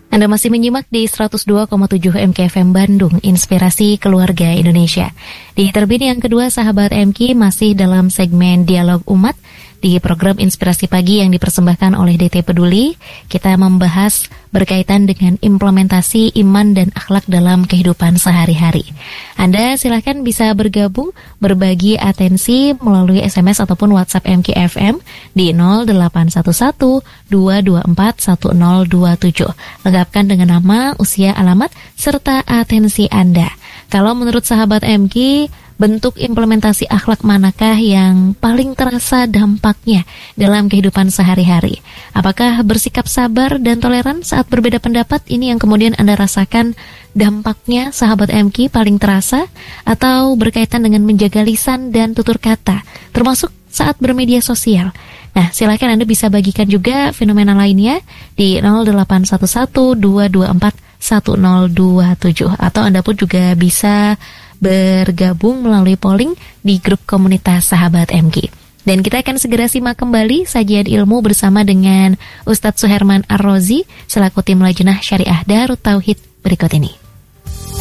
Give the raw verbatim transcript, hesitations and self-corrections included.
Anda masih menyimak di seratus dua koma tujuh M K F M Bandung, Inspirasi Keluarga Indonesia. Di terbit yang kedua, sahabat M K masih dalam segmen Dialog Umat di program Inspirasi Pagi yang dipersembahkan oleh D T Peduli. Kita membahas berkaitan dengan implementasi iman dan akhlak dalam kehidupan sehari-hari. Anda silakan bisa bergabung, berbagi atensi melalui S M S ataupun WhatsApp M K F M di nol delapan satu satu dua dua empat satu nol dua tujuh. Lengkapkan dengan nama, usia, alamat, serta atensi Anda. Kalau menurut sahabat M K, bentuk implementasi akhlak manakah yang paling terasa dampaknya dalam kehidupan sehari-hari? Apakah bersikap sabar dan toleran saat berbeda pendapat? Ini yang kemudian Anda rasakan dampaknya, sahabat M K, paling terasa? Atau berkaitan dengan menjaga lisan dan tutur kata, termasuk saat bermedia sosial? Nah, silakan Anda bisa bagikan juga fenomena lainnya di nol delapan satu satu dua dua empat satu nol dua tujuh, atau Anda pun juga bisa bergabung melalui polling di grup komunitas sahabat M K. Dan kita akan segera simak kembali sajian ilmu bersama dengan Ustadz Suherman Ar-Rozi selaku tim Lajnah Syariah Darut Tauhid berikut ini.